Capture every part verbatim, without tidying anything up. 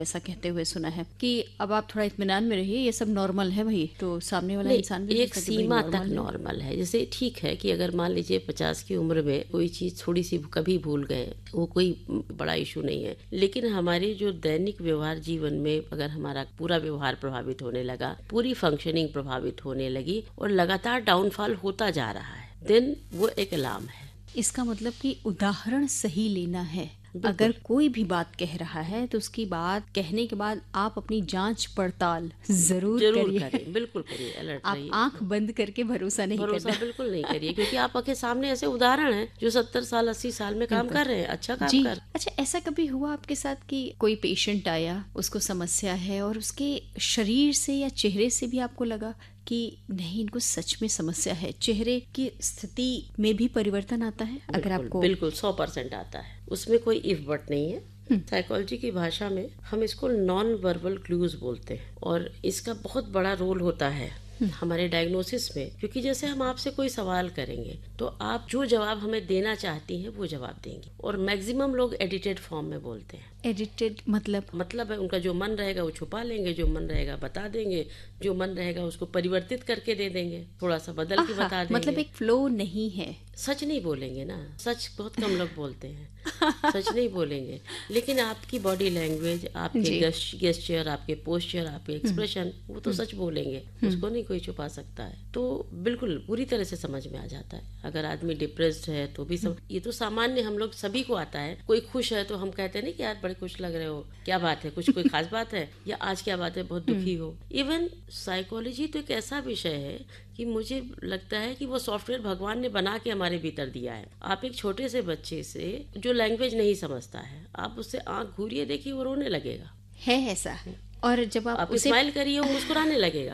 ऐसा कहते हुए सुना है कि अब आप थोड़ा इत्मीनान में रहिए, ये सब नॉर्मल है भाई, तो सामने वाला इंसान भी एक सीमा तक नॉर्मल है। जैसे ठीक है कि अगर मान लीजिए पचास की उम्र में कोई चीज थोड़ी सी कभी भूल गए, वो कोई बड़ा इशू नहीं है। लेकिन हमारे जो दैनिक व्यवहार जीवन में अगर हमारा पूरा व्यवहार प्रभावित होने लगा, पूरी फंक्शनिंग प्रभावित होने लगी और लगातार डाउनफॉल होता जा रहा है, देन वो एक अलार्म है। इसका मतलब कि उदाहरण सही लेना है। अगर कोई भी बात कह रहा है तो उसकी बात कहने के बाद आप अपनी जांच पड़ताल जरूर, जरूर करिए। करें, बिल्कुल करिए, अलर्ट आप रहिए। आंख बंद करके भरोसा नहीं भरोसा करना। बिल्कुल नहीं करिए, क्योंकि आप के सामने ऐसे उदाहरण हैं जो सत्तर साल अस्सी साल में काम कर रहे हैं, अच्छा काम जी। कर। अच्छा, ऐसा कभी हुआ आपके साथ कि कोई पेशेंट आया, उसको समस्या है और उसके शरीर से या चेहरे से भी आपको लगा कि नहीं, इनको सच में समस्या है, चेहरे की स्थिति में भी परिवर्तन आता है? अगर आपको बिल्कुल सौ परसेंट आता है, उसमें कोई इफ बट नहीं है। साइकोलॉजी की भाषा में हम इसको नॉन वर्बल क्लूज बोलते हैं और इसका बहुत बड़ा रोल होता है हमारे डायग्नोसिस में। क्योंकि जैसे हम आपसे कोई सवाल करेंगे तो आप जो जवाब हमें देना चाहती हैं वो जवाब देंगी, और मैक्सिमम लोग एडिटेड फॉर्म में बोलते हैं। एडिटेड मतलब मतलब है उनका जो मन रहेगा वो छुपा लेंगे, जो मन रहेगा बता देंगे, जो मन रहेगा उसको परिवर्तित करके दे देंगे, थोड़ा सा बदल के बता देंगे। मतलब एक फ्लो नहीं है। सच नहीं बोलेंगे ना, सच बहुत कम लोग बोलते हैं। सच नहीं बोलेंगे, लेकिन आपकी बॉडी लैंग्वेज, आपके गेस्चर, आपके पोस्चर, आपके एक्सप्रेशन, वो तो सच बोलेंगे, उसको नहीं कोई छुपा सकता है। तो बिल्कुल पूरी तरह से समझ में आ जाता है। अगर आदमी डिप्रेस्ड है तो भी सब, ये तो सामान्य हम लोग सभी को आता है। कोई खुश है तो हम कहते हैं ना कि यार बड़े खुश लग रहे हो, क्या बात है, कुछ कोई खास बात है, या आज क्या बात है, बहुत दुखी हो। इवन साइकोलॉजी तो एक ऐसा विषय है कि मुझे लगता है कि वो सॉफ्टवेयर भगवान ने बना के हमारे भीतर दिया है। आप एक छोटे से बच्चे से जो लैंग्वेज नहीं समझता है, आप उससे आंख घूरिए, देखिए वो रोने लगेगा, है ऐसा। और जब आप, आप उसे स्माइल करिए वो मुस्कुराने लगेगा।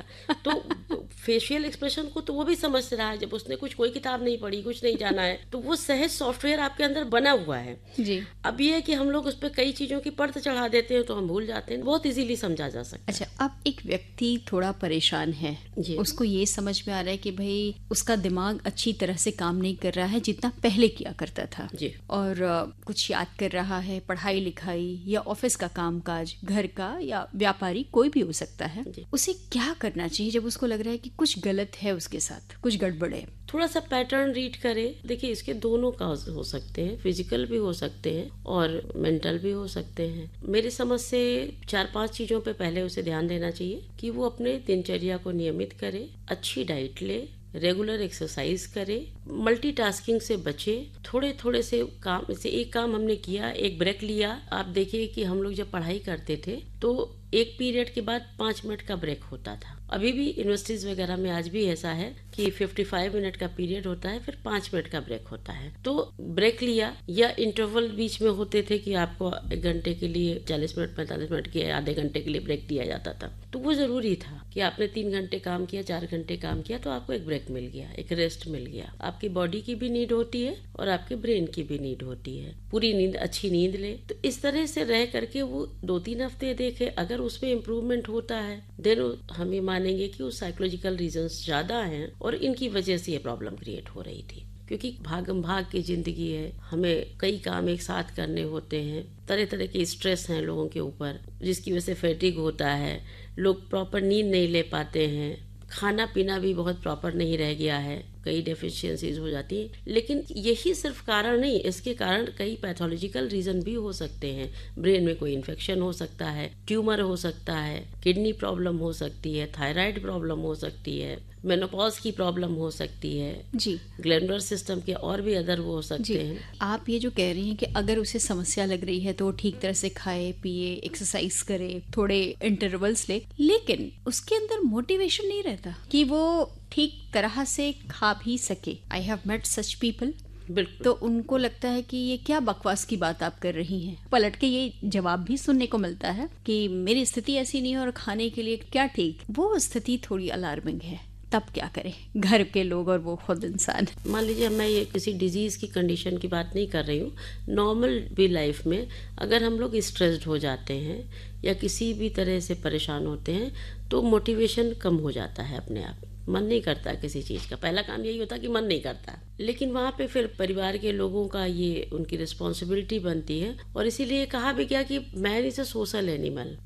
तो फेशियल एक्सप्रेशन को तो वो भी समझ रहा है, जब उसने कुछ कोई किताब नहीं पढ़ी, कुछ नहीं जाना है, तो वो सहज सॉफ्टवेयर आपके अंदर बना हुआ है जी। अब ये है कि हम लोग उस पर कई चीजों की परत चढ़ा देते हैं तो हम भूल जाते हैं। बहुत इजीली समझा जा सकता है। अच्छा, अब एक व्यक्ति थोड़ा परेशान है, उसको ये समझ में आ रहा है कि भाई उसका दिमाग अच्छी तरह से काम नहीं कर रहा है जितना पहले किया करता था जी। और uh, कुछ याद कर रहा है, पढ़ाई लिखाई या ऑफिस का कामकाज, घर का या व्यापारी, कोई भी हो सकता है। उसे क्या करना चाहिए जब उसको लग रहा है कि कुछ गलत है, उसके साथ कुछ गड़बड़ है? थोड़ा सा पैटर्न रीड करे। देखिए इसके दोनों काज हो सकते हैं, फिजिकल भी हो सकते हैं और मेंटल भी हो सकते हैं। मेरी समझ से चार पांच चीजों पे पहले उसे ध्यान देना चाहिए कि वो अपने दिनचर्या को नियमित करे, अच्छी डाइट ले, रेगुलर एक्सरसाइज करे, मल्टीटास्किंग से बचे, थोड़े थोड़े से काम से एक काम हमने किया, एक ब्रेक लिया। आप देखिए कि हम लोग जब पढ़ाई करते थे तो एक पीरियड के बाद पाँच मिनट का ब्रेक होता था। अभी भी यूनिवर्सिटीज वगैरह में आज भी ऐसा है कि पचपन मिनट का पीरियड होता है, फिर पाँच मिनट का ब्रेक होता है। तो ब्रेक लिया, या इंटरवल बीच में होते थे कि आपको एक घंटे के लिए चालीस मिनट पैंतालीस मिनट के आधे घंटे के लिए ब्रेक दिया जाता था। तो वो जरूरी था कि आपने तीन घंटे काम किया, चार घंटे काम किया, तो आपको एक ब्रेक मिल गया, एक रेस्ट मिल गया। आपकी बॉडी की भी नीड होती है और आपके ब्रेन की भी नीड होती है। पूरी नींद, अच्छी नींद ले। तो इस तरह से रह करके वो दो तीन हफ्ते देखे, अगर उसमें इम्प्रूवमेंट होता है देन हम ये मानेंगे कि उस साइकोलॉजिकल रीजंस ज्यादा हैं और इनकी वजह से ये प्रॉब्लम क्रिएट हो रही थी। क्योंकि भागम भाग की जिंदगी है, हमें कई काम एक साथ करने होते हैं, तरह तरह के स्ट्रेस हैं लोगों के ऊपर, जिसकी वजह से फैटिग होता है, लोग प्रॉपर नींद नहीं ले पाते हैं, खाना पीना भी बहुत प्रॉपर नहीं रह गया है, कई डेफिशिएंसीज हो जाती है। लेकिन यही सिर्फ कारण नहीं, इसके कारण कई पैथोलॉजिकल रीजन भी हो सकते हैं। ब्रेन में कोई इन्फेक्शन हो सकता है, ट्यूमर हो सकता है, किडनी प्रॉब्लम हो सकती है, थायराइड प्रॉब्लम हो सकती है, मेनोपॉज की प्रॉब्लम हो सकती है जी, ग्लैंडुलर सिस्टम के और भी अदर वो हो सकते हैं। आप ये जो कह रही हैं कि अगर उसे समस्या लग रही है तो ठीक तरह से खाए पिए, एक्सरसाइज करे, थोड़े इंटरवल्स ले, लेकिन उसके अंदर मोटिवेशन नहीं रहता कि वो ठीक तरह से खा भी सके। I have met such people. बिल्कुल। तो उनको लगता है कि ये क्या बकवास की बात आप कर रही हैं। पलट के ये जवाब भी सुनने को मिलता है कि मेरी स्थिति ऐसी नहीं है और खाने के लिए क्या ठीक। वो स्थिति थोड़ी अलार्मिंग है। तब क्या करें घर के लोग और वो खुद इंसान? मान लीजिए मैं ये किसी डिजीज की कंडीशन की बात नहीं कर रही हूँ, नॉर्मल भी लाइफ में अगर हम लोग स्ट्रेस्ड हो जाते हैं या किसी भी तरह से परेशान होते हैं तो मोटिवेशन कम हो जाता है अपने आप, मन नहीं करता किसी चीज़ का। पहला काम यही होता है कि मन नहीं करता, लेकिन वहाँ पे फिर परिवार के लोगों का ये उनकी रिस्पॉन्सिबिलिटी बनती है। और इसीलिए कहा भी गया कि man is a social animal.